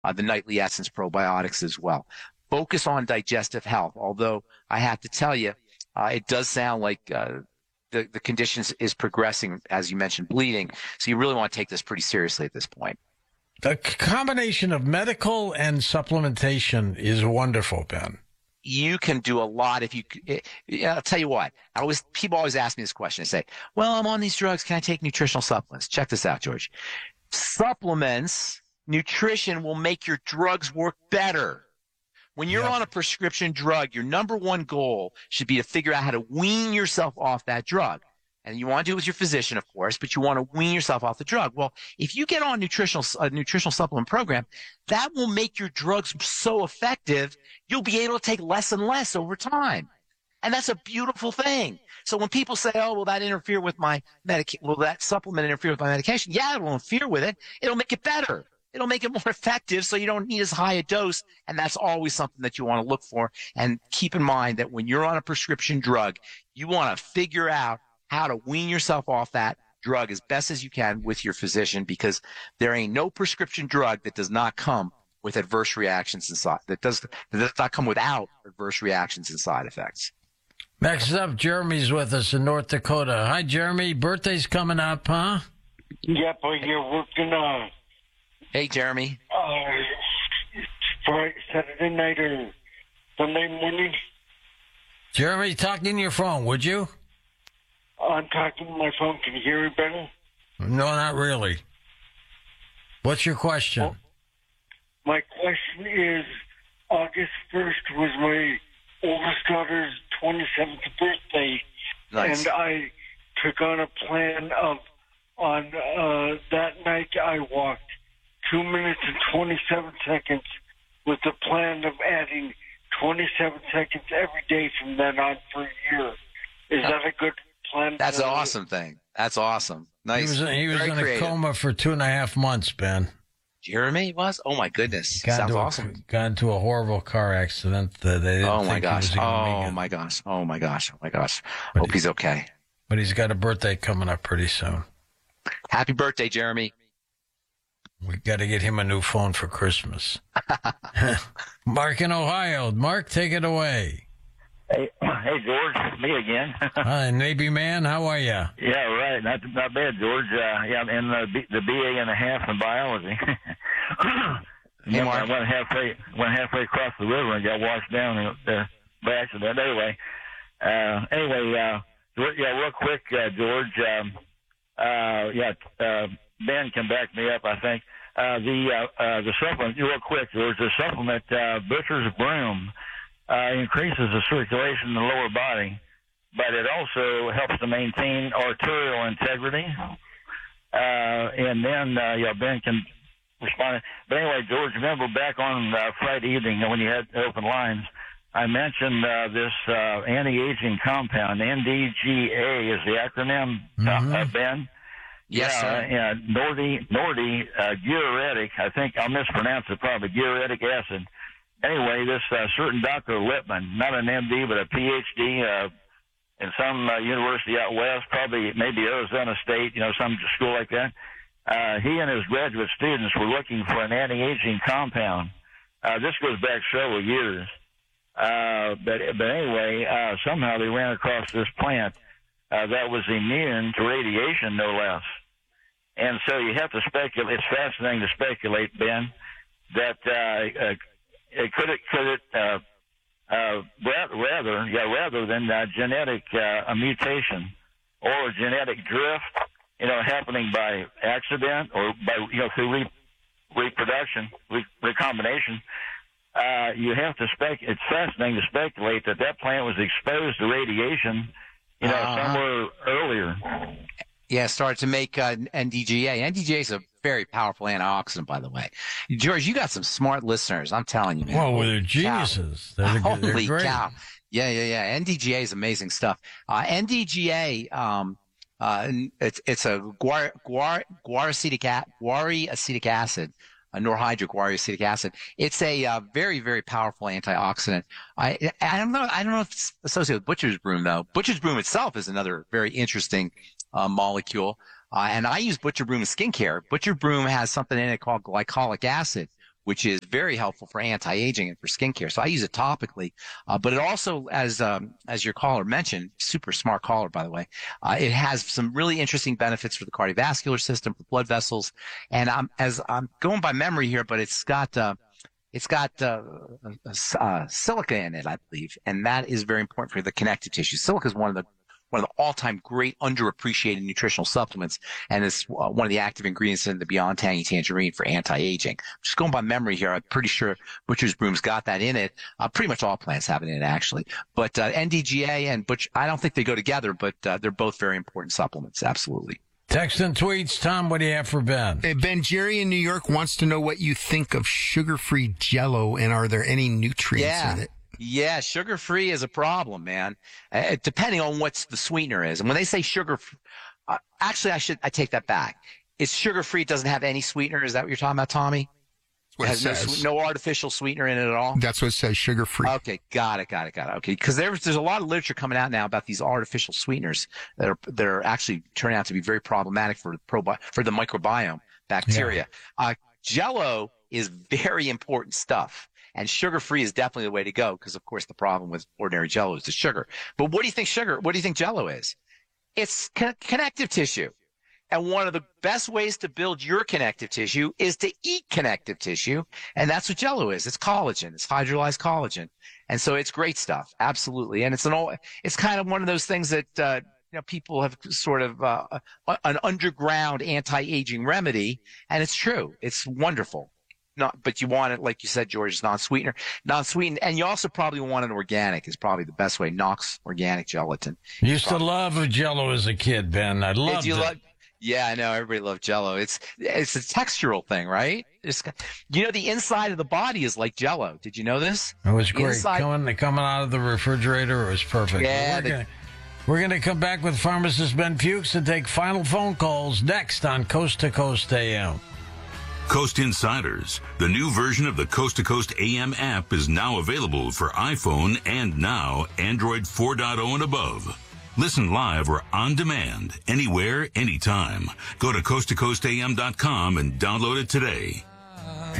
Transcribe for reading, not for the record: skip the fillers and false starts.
the Nightly Essence probiotics as well. Focus on digestive health, although I have to tell you, it does sound like the condition is progressing, as you mentioned, bleeding. So you really want to take this pretty seriously at this point. The combination of medical and supplementation is wonderful, Ben. You can do a lot if you. I'll tell you what. People always ask me this question. They say, "Well, I'm on these drugs. Can I take nutritional supplements?" Check this out, George. Supplements, nutrition will make your drugs work better. When you're on a prescription drug, your number one goal should be to figure out how to wean yourself off that drug. And you want to do it with your physician, of course, but you want to wean yourself off the drug. Well, if you get on a nutritional supplement program, that will make your drugs so effective, you'll be able to take less and less over time. And that's a beautiful thing. So when people say, "Oh, will that interfere with my will that supplement interfere with my medication?" Yeah, it will interfere with it. It'll make it better. It'll make it more effective, so you don't need as high a dose, and that's always something that you want to look for. And keep in mind that when you're on a prescription drug, you want to figure out how to wean yourself off that drug as best as you can with your physician, because there ain't no prescription drug that does not come with adverse reactions inside, that does not come without adverse reactions and side effects. Next up, Jeremy's with us in North Dakota. Hi, Jeremy. Birthday's coming up, huh? Yep, you're working on. Hey, Jeremy. Friday, Saturday night or Sunday morning. Jeremy, talk in your phone, would you? I'm talking to my phone. Can you hear me better? No, not really. What's your question? Well, my question is, August 1st was my oldest daughter's 27th birthday. Nice. And I took on a plan of, on that night I walked 2 minutes and 27 seconds with the plan of adding 27 seconds every day from then on for a year. Is that a good plan? That's an awesome thing. That's awesome. Nice. He was in creative. a coma for 2.5 months, Ben. Jeremy was? Oh, my goodness. Sounds awesome. Got into a horrible car accident that they didn't think he was going to make it. Oh, my gosh. Oh, my gosh. Oh, my gosh. Hope he's okay. But he's got a birthday coming up pretty soon. Happy birthday, Jeremy. We got to get him a new phone for Christmas. Mark in Ohio. Mark, take it away. Hey, George, me again. Hi, Navy man, how are you? Yeah, right. Not bad, George. Yeah, I'm in the BA and a half in biology. Hey, Mark. I went halfway across the river and got washed down by accident. Anyway, real quick, George. Ben can back me up, I think. The supplement, real quick, George. The supplement, Butcher's Broom. Increases the circulation in the lower body, but it also helps to maintain arterial integrity. And then, Ben can respond. But anyway, George, remember back on Friday evening when you had open lines, I mentioned this anti-aging compound, NDGA is the acronym, Ben. Yes, sir. Yeah, Nordi diuretic, I think I'll mispronounce it probably, diuretic acid. Anyway, this certain Dr. Lippman, not an MD, but a PhD in some university out west, probably maybe Arizona State, some school like that. He and his graduate students were looking for an anti-aging compound. This goes back several years. But anyway, somehow they ran across this plant that was immune to radiation, no less. And so you have to speculate. It's fascinating to speculate, Ben, that rather than genetic a or genetic drift, happening by accident or by through reproduction, recombination. You have to it's fascinating to speculate that plant was exposed to radiation, somewhere earlier. Yeah, started to make NDGA. NDGA is a very powerful antioxidant, by the way. George, you got some smart listeners. I'm telling you, man. Well, they're geniuses. Holy great. cow. Yeah. NDGA is amazing stuff. NDGA, it's a guari acetic acid, a norhydric guari acetic acid. It's a very, very powerful antioxidant. I don't know if it's associated with Butcher's Broom, though. Butcher's Broom itself is another very interesting molecule. And I use Butcher Broom in skincare. Butcher Broom has something in it called glycolic acid, which is very helpful for anti-aging and for skincare. So I use it topically, but it also, as your caller mentioned, super smart caller, by the way, it has some really interesting benefits for the cardiovascular system, for blood vessels. And as I'm going by memory here, but it's got silica in it, I believe, and that is very important for the connective tissue. Silica is one of the all-time great underappreciated nutritional supplements, and it's one of the active ingredients in the Beyond Tangy Tangerine for anti-aging. Just going by memory here, I'm pretty sure Butcher's Broom's got that in it. Pretty much all plants have it in it, actually. But NDGA and Butcher, I don't think they go together, but they're both very important supplements, absolutely. Text and tweets. Tom, what do you have for Ben? Ben, Jerry in New York wants to know what you think of sugar-free Jell-O, and are there any nutrients in it? Yeah, sugar-free is a problem, man. Depending on what the sweetener is. And when they say sugar, actually, I take that back. It's sugar-free, it doesn't have any sweetener. Is that what you're talking about, Tommy? What it says. No artificial sweetener in it at all? That's what it says, sugar-free. Okay, got it. Okay, because there's a lot of literature coming out now about these artificial sweeteners that are actually turning out to be very problematic for the microbiome, bacteria. Yeah. Jell-O is very important stuff. And sugar-free is definitely the way to go because, of course, the problem with ordinary Jell-O is the sugar. But what do you think Jell-O is? It's connective tissue. And one of the best ways to build your connective tissue is to eat connective tissue. And that's what Jell-O is. It's collagen. It's hydrolyzed collagen. And so it's great stuff. Absolutely. And it's kind of one of those things that, people have sort of an underground anti-aging remedy. And it's true. It's wonderful. But you want it, like you said, George, non-sweetened. And you also probably want it organic is probably the best way. Knox Organic Gelatin. Used to love Jell-O as a kid, Ben. I loved it. Yeah, I know. Everybody loved Jell-O. It's a textural thing, right? The inside of the body is like Jell-O. Did you know this? It was great. Coming out of the refrigerator, it was perfect. Yeah. We're going to come back with pharmacist Ben Fuchs and take final phone calls next on Coast to Coast AM. Coast Insiders, the new version of the Coast to Coast AM app, is now available for iPhone and now Android 4.0 and above. Listen live or on demand, anywhere, anytime. Go to coasttocoastam.com and download it today.